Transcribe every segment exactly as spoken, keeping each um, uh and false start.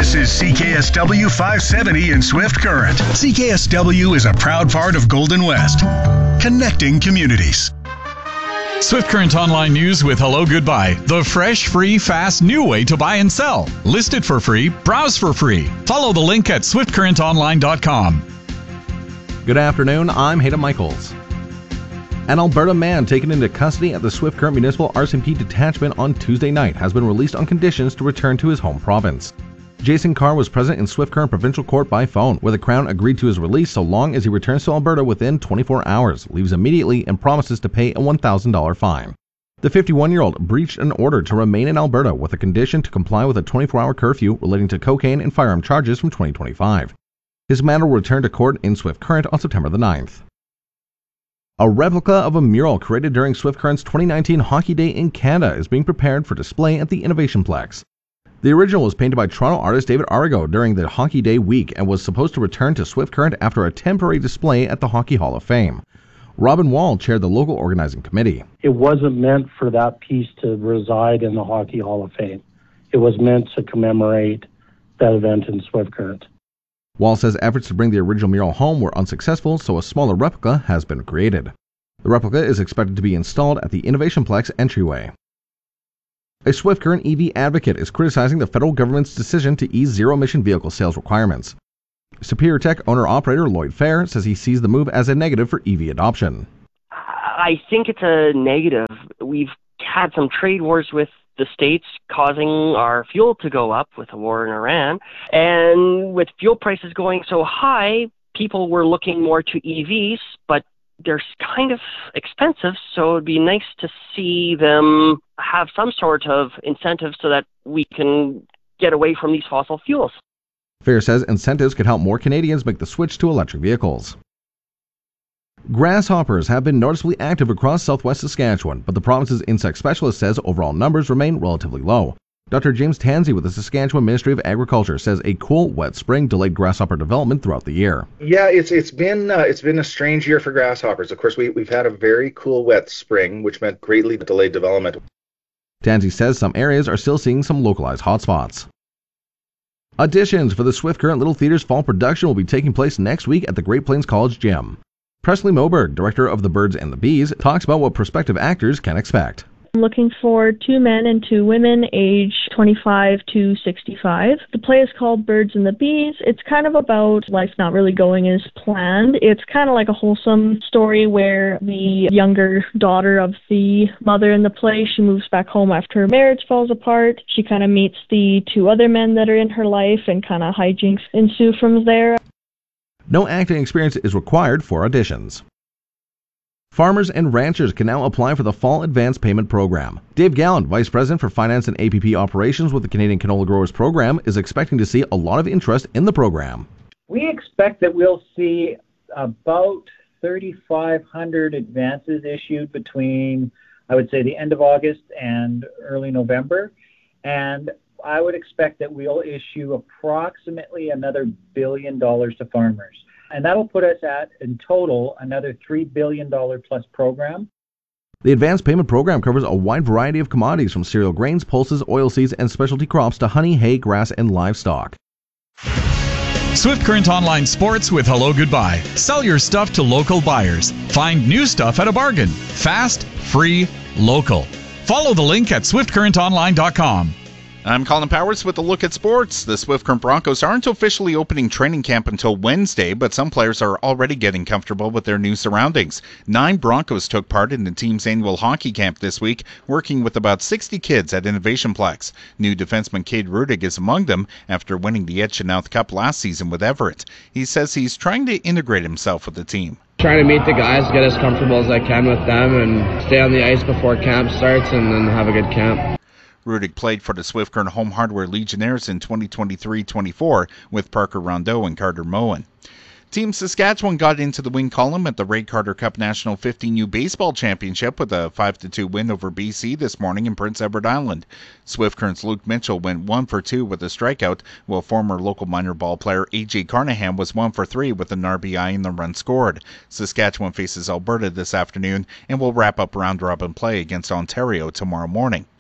This is C K S W five seventy in Swift Current. C K S W is a proud part of Golden West, connecting communities. Swift Current Online News with Hello Goodbye, the fresh, free, fast, new way to buy and sell. List it for free, browse for free. Follow the link at swift current online dot com. Good afternoon, I'm Hayden Michaels. An Alberta man taken into custody at the Swift Current Municipal R C M P detachment on Tuesday night has been released on conditions to return to his home province. Jason Carr was present in Swift Current Provincial Court by phone, where the Crown agreed to his release so long as he returns to Alberta within twenty-four hours, leaves immediately, and promises to pay a one thousand dollars fine. The fifty-one-year-old breached an order to remain in Alberta with a condition to comply with a twenty-four hour curfew relating to cocaine and firearm charges from twenty twenty-five. His matter will return to court in Swift Current on September the ninth. A replica of a mural created during Swift Current's twenty nineteen Hockey Day in Canada is being prepared for display at the Innovation Plex. The original was painted by Toronto artist David Arago during the Hockey Day week and was supposed to return to Swift Current after a temporary display at the Hockey Hall of Fame. Robin Wall chaired the local organizing committee. It wasn't meant for that piece to reside in the Hockey Hall of Fame. It was meant to commemorate that event in Swift Current. Wall says efforts to bring the original mural home were unsuccessful, so a smaller replica has been created. The replica is expected to be installed at the Innovation Plex entryway. A Swift Current E V advocate is criticizing the federal government's decision to ease zero-emission vehicle sales requirements. Superior Tech owner-operator Lloyd Fair says he sees the move as a negative for E V adoption. I think it's a negative. We've had some trade wars with the States causing our fuel to go up with the war in Iran. And with fuel prices going so high, people were looking more to E Vs, but they're kind of expensive, so it'd be nice to see them have some sort of incentive so that we can get away from these fossil fuels. Fair says incentives could help more Canadians make the switch to electric vehicles. Grasshoppers have been noticeably active across southwest Saskatchewan, but the province's insect specialist says overall numbers remain relatively low. Doctor James Tansey with the Saskatchewan Ministry of Agriculture says a cool, wet spring delayed grasshopper development throughout the year. Yeah, it's it's been uh, it's been a strange year for grasshoppers. Of course, we we've had a very cool, wet spring, which meant greatly delayed development. Tansey says some areas are still seeing some localized hotspots. Auditions for the Swift Current Little Theater's fall production will be taking place next week at the Great Plains College Gym. Presley Moberg, director of The Birds and the Bees, talks about what prospective actors can expect. I'm looking for two men and two women, age twenty-five to sixty-five. The play is called Birds and the Bees. It's kind of about life not really going as planned. It's kind of like a wholesome story where the younger daughter of the mother in the play, she moves back home after her marriage falls apart. She kind of meets the two other men that are in her life, and kind of hijinks ensue from there. No acting experience is required for auditions. Farmers and ranchers can now apply for the Fall Advance Payment Program. Dave Gallant, Vice President for Finance and A P P Operations with the Canadian Canola Growers Program, is expecting to see a lot of interest in the program. We expect that we'll see about thirty-five hundred advances issued between, I would say, the end of August and early November. And I would expect that we'll issue approximately another billion dollars to farmers. And that'll put us at, in total, another three billion dollars plus program. The Advanced Payment Program covers a wide variety of commodities from cereal grains, pulses, oilseeds, and specialty crops to honey, hay, grass, and livestock. Swift Current Online Sports with Hello Goodbye. Sell your stuff to local buyers. Find new stuff at a bargain. Fast, free, local. Follow the link at swift current online dot com. I'm Colin Powers with a look at sports. The Swift Current Broncos aren't officially opening training camp until Wednesday, but some players are already getting comfortable with their new surroundings. Nine Broncos took part in the team's annual hockey camp this week, working with about sixty kids at Innovation Plex. New defenseman Cade Rudig is among them after winning the Ed Chynoweth Cup last season with Everett. He says he's trying to integrate himself with the team. Trying to meet the guys, get as comfortable as I can with them, and stay on the ice before camp starts, and then have a good camp. Rudig played for the Swift Current Home Hardware Legionnaires in twenty twenty-three twenty-four with Parker Rondeau and Carter Moen. Team Saskatchewan got into the win column at the Ray Carter Cup National fifteen U Baseball Championship with a five to two win over B C this morning in Prince Edward Island. Swift Current's Luke Mitchell went one for two with a strikeout, while former local minor ball player A J Carnahan was one for three with an R B I and the run scored. Saskatchewan faces Alberta this afternoon and will wrap up round-robin play against Ontario tomorrow morning.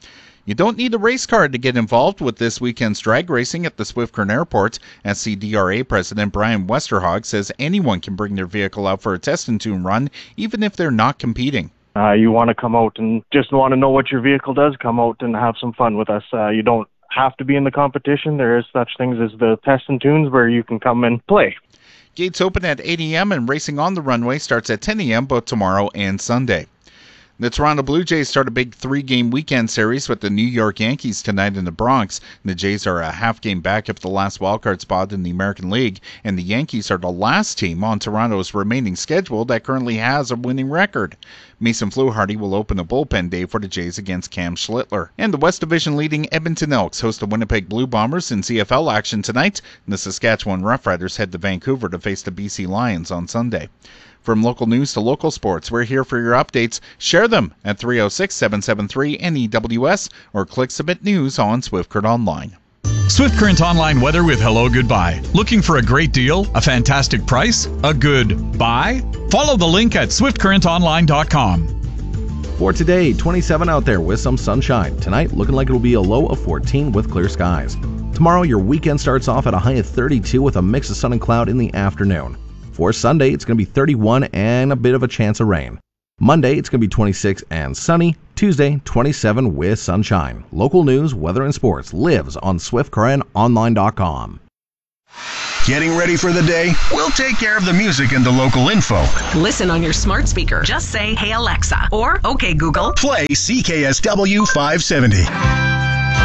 You don't need a race car to get involved with this weekend's drag racing at the Swift Current Airport. S C D R A President Brian Westerhog says anyone can bring their vehicle out for a test and tune run, even if they're not competing. Uh, you want to come out and just want to know what your vehicle does, come out and have some fun with us. Uh, you don't have to be in the competition. There is such things as the test and tunes where you can come and play. Gates open at eight a.m. and racing on the runway starts at ten a.m. both tomorrow and Sunday. The Toronto Blue Jays start a big three-game weekend series with the New York Yankees tonight in the Bronx. The Jays are a half game back of the last wildcard spot in the American League, and the Yankees are the last team on Toronto's remaining schedule that currently has a winning record. Mason Fluharty will open a bullpen day for the Jays against Cam Schlittler. And the West Division leading Edmonton Elks host the Winnipeg Blue Bombers in C F L action tonight. The Saskatchewan Roughriders head to Vancouver to face the B C Lions on Sunday. From local news to local sports, we're here for your updates. Share them at three oh six, seven seven three, N E W S or click Submit News on Swift Current Online. Swift Current Online weather with Hello Goodbye. Looking for a great deal, a fantastic price, a good buy? Follow the link at swift current online dot com. For today, twenty-seven out there with some sunshine. Tonight, looking like it'll be a low of fourteen with clear skies. Tomorrow, your weekend starts off at a high of thirty-two with a mix of sun and cloud in the afternoon. For Sunday, it's going to be thirty-one and a bit of a chance of rain. Monday, it's going to be twenty-six and sunny. Tuesday, twenty-seven with sunshine. Local news, weather, and sports lives on swift current online dot com. Getting ready for the day? We'll take care of the music and the local info. Listen on your smart speaker. Just say, "Hey Alexa," or "Okay Google, play C K S W five seventy."